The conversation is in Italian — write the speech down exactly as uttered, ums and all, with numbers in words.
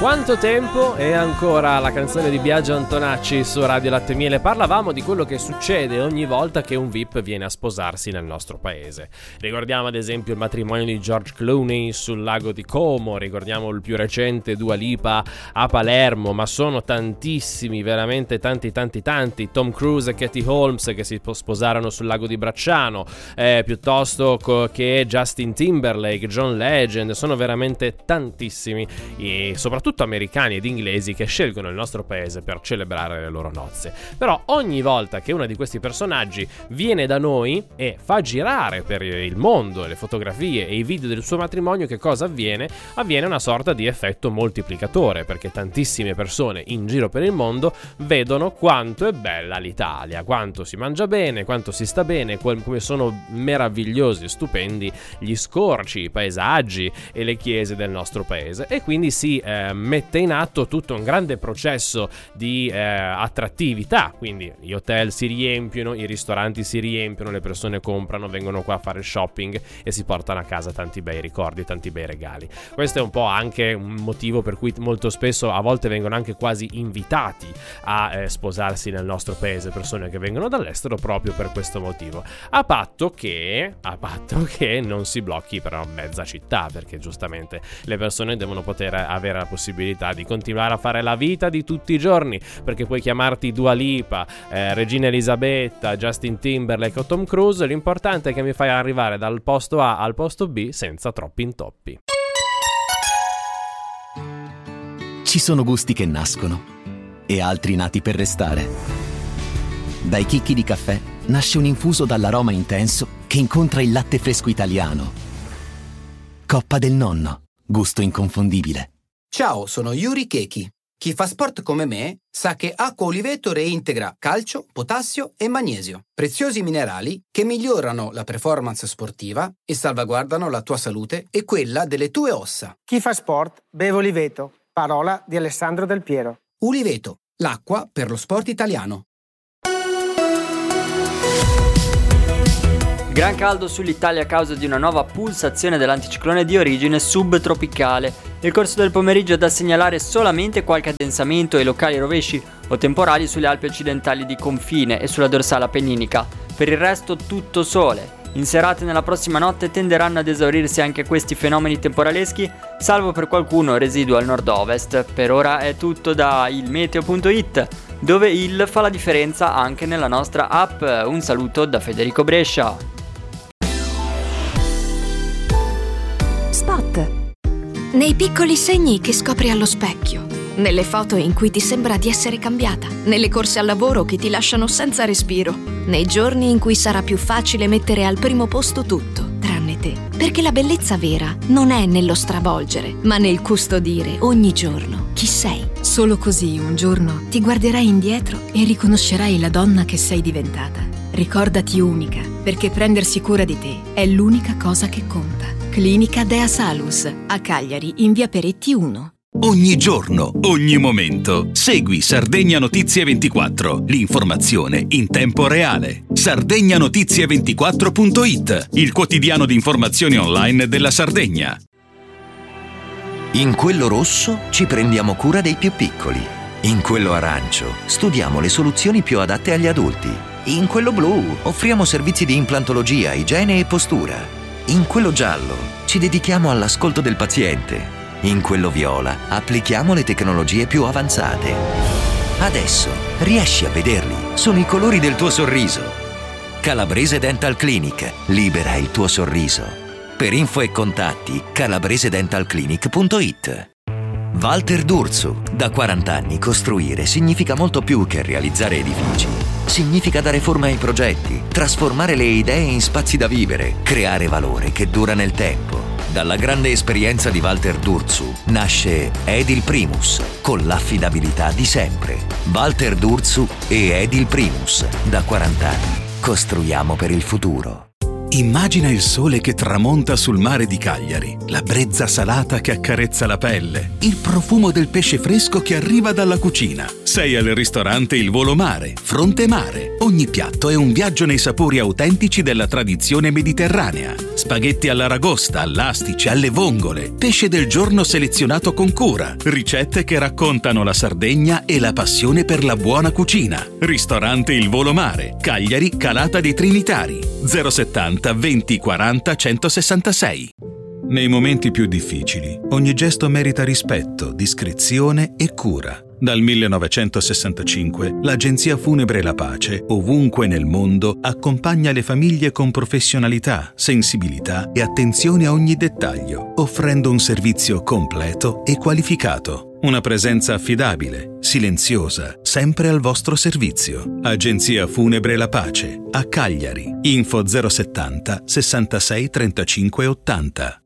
Quanto tempo? E ancora la canzone di Biagio Antonacci su Radio Latte Miele. Parlavamo di quello che succede ogni volta che un V I P viene a sposarsi nel nostro paese. Ricordiamo ad esempio il matrimonio di George Clooney sul lago di Como, ricordiamo il più recente Dua Lipa a Palermo, ma sono tantissimi, veramente tanti tanti tanti. Tom Cruise e Katie Holmes che si sposarono sul lago di Bracciano, eh, piuttosto che Justin Timberlake, John Legend, sono veramente tantissimi, e soprattutto americani ed inglesi che scelgono il nostro paese per celebrare le loro nozze. Però ogni volta che uno di questi personaggi viene da noi e fa girare per il mondo le fotografie e i video del suo matrimonio, che cosa avviene? Avviene una sorta di effetto moltiplicatore, perché tantissime persone in giro per il mondo vedono quanto è bella l'Italia, quanto si mangia bene, quanto si sta bene, come sono meravigliosi e stupendi gli scorci, i paesaggi e le chiese del nostro paese, e quindi si eh, mette in atto tutto un grande processo di eh, attrattività. Quindi gli hotel si riempiono, i ristoranti si riempiono, le persone comprano, vengono qua a fare shopping e si portano a casa tanti bei ricordi, tanti bei regali. Questo è un po' anche un motivo per cui molto spesso a volte vengono anche quasi invitati a eh, sposarsi nel nostro paese persone che vengono dall'estero, proprio per questo motivo, a patto che a patto che non si blocchi però mezza città, perché giustamente le persone devono poter avere la possibilità di continuare a fare la vita di tutti i giorni, perché puoi chiamarti Dua Lipa, eh, Regina Elisabetta, Justin Timberlake o Tom Cruise, l'importante è che mi fai arrivare dal posto A al posto B senza troppi intoppi. Ci sono gusti che nascono e altri nati per restare. Dai chicchi di caffè nasce un infuso dall'aroma intenso che incontra il latte fresco italiano. Coppa del Nonno, gusto inconfondibile. Ciao, sono Yuri Keki. Chi fa sport come me sa che Acqua Oliveto reintegra calcio, potassio e magnesio, preziosi minerali che migliorano la performance sportiva e salvaguardano la tua salute e quella delle tue ossa. Chi fa sport beve Oliveto, parola di Alessandro Del Piero. Oliveto, l'acqua per lo sport italiano. Gran caldo sull'Italia a causa di una nuova pulsazione dell'anticiclone di origine subtropicale. Nel corso del pomeriggio è da segnalare solamente qualche addensamento e locali rovesci o temporali sulle Alpi occidentali di confine e sulla dorsale appenninica. Per il resto tutto sole. In serata e nella prossima notte tenderanno ad esaurirsi anche questi fenomeni temporaleschi, salvo per qualcuno residuo al nord-ovest. Per ora è tutto da ilmeteo punto it, dove il fa la differenza anche nella nostra app. Un saluto da Federico Brescia. Spot. Nei piccoli segni che scopri allo specchio, nelle foto in cui ti sembra di essere cambiata, nelle corse al lavoro che ti lasciano senza respiro, nei giorni in cui sarà più facile mettere al primo posto tutto, tranne te. Perché la bellezza vera non è nello stravolgere, ma nel custodire ogni giorno chi sei. Solo così un giorno ti guarderai indietro e riconoscerai la donna che sei diventata. Ricordati unica, perché prendersi cura di te è l'unica cosa che conta. Clinica Dea Salus, a Cagliari, in via Peretti uno. Ogni giorno, ogni momento. Segui Sardegna Notizie ventiquattro, l'informazione in tempo reale. Sardegna Notizie ventiquattro punto it, il quotidiano di informazioni online della Sardegna. In quello rosso ci prendiamo cura dei più piccoli. In quello arancio studiamo le soluzioni più adatte agli adulti. In quello blu offriamo servizi di implantologia, igiene e postura. In quello giallo ci dedichiamo all'ascolto del paziente. In quello viola applichiamo le tecnologie più avanzate. Adesso riesci a vederli, sono i colori del tuo sorriso. Calabrese Dental Clinic, libera il tuo sorriso. Per info e contatti calabrese dental clinic punto it. Walter D'Urso, da quaranta anni costruire significa molto più che realizzare edifici. Significa dare forma ai progetti, trasformare le idee in spazi da vivere, creare valore che dura nel tempo. Dalla grande esperienza di Walter D'Urso nasce Edil Primus, con l'affidabilità di sempre. Walter D'Urso e Edil Primus, da quaranta anni. Costruiamo per il futuro. Immagina il sole che tramonta sul mare di Cagliari, la brezza salata che accarezza la pelle, il profumo del pesce fresco che arriva dalla cucina. Sei al ristorante Il Volo Mare, Fronte Mare. Ogni piatto è un viaggio nei sapori autentici della tradizione mediterranea. Spaghetti all'aragosta, all'astice, alle vongole, pesce del giorno selezionato con cura, ricette che raccontano la Sardegna e la passione per la buona cucina. Ristorante Il Volo Mare, Cagliari, Calata dei Trinitari, zero settanta venti quaranta centosessantasei. Nei momenti più difficili, ogni gesto merita rispetto, discrezione e cura. Dal millenovecentosessantacinque, l'Agenzia Funebre La Pace, ovunque nel mondo, accompagna le famiglie con professionalità, sensibilità e attenzione a ogni dettaglio, offrendo un servizio completo e qualificato. Una presenza affidabile, silenziosa, sempre al vostro servizio. Agenzia Funebre La Pace, a Cagliari. Info zero settanta sessantasei trentacinque ottanta.